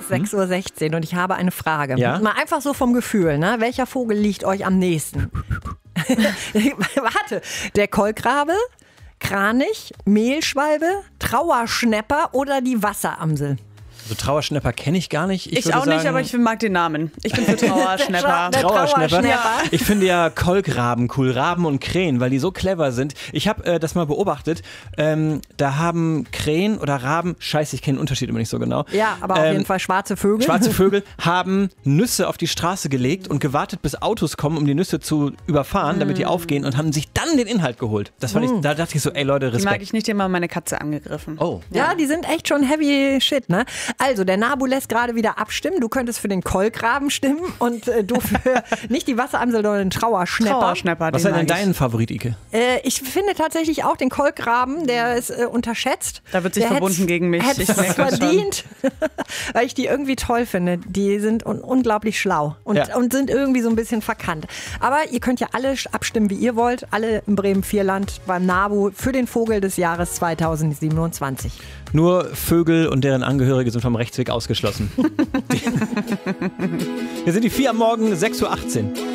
ist 6:16 Uhr und ich habe eine Frage. Ja? Mal einfach so vom Gefühl, ne? Welcher Vogel liegt euch am nächsten? Warte, der Kolkrabe, Kranich, Mehlschwalbe, Trauerschnäpper oder die Wasseramsel? So Trauerschnäpper kenne ich gar nicht. Ich auch sagen, nicht, aber ich mag den Namen. Ich bin für Trauerschnäpper. Der Trauerschnäpper. Trauerschnäpper. Ich finde ja Kolkraben cool, Raben und Krähen, weil die so clever sind. Ich habe das mal beobachtet. Da haben Krähen oder Raben, scheiße, ich kenne den Unterschied immer nicht so genau. Ja, aber auf jeden Fall schwarze Vögel. Schwarze Vögel haben Nüsse auf die Straße gelegt und gewartet, bis Autos kommen, um die Nüsse zu überfahren, damit die aufgehen und haben sich dann den Inhalt geholt. Das fand ich, da dachte ich so, ey Leute, Die Respekt. mag ich nicht, die haben mal meine Katze angegriffen. Oh. Ja, die sind echt schon heavy shit, ne? Also, der Nabu lässt gerade wieder abstimmen. Du könntest für den Kolkraben stimmen und du für nicht die Wasseramsel, sondern den Trauerschnäpper. Trauerschnäpper, Was den ist denn mag ich. dein Favorit, Ike? Ich finde tatsächlich auch den Kolkraben, der ist unterschätzt. Da wird sich Der verbunden hätt's- gegen mich. hätt's Ich merke das schon. verdient, weil ich die irgendwie toll finde. Die sind unglaublich schlau und sind irgendwie so ein bisschen verkannt. Aber ihr könnt ja alle abstimmen, wie ihr wollt. Alle im Bremen-Vierland beim NABU für den Vogel des Jahres 2027. Nur Vögel und deren Angehörige sind vom Rechtsweg ausgeschlossen. Hier sind die 4 am Morgen, 6:18 Uhr.